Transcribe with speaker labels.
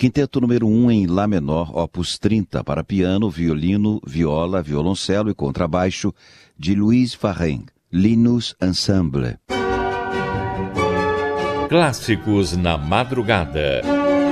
Speaker 1: Quinteto número 1 em Lá menor, opus 30, para piano, violino, viola, violoncelo e contrabaixo, de Louise Farren, Linus Ensemble.
Speaker 2: Clássicos na madrugada.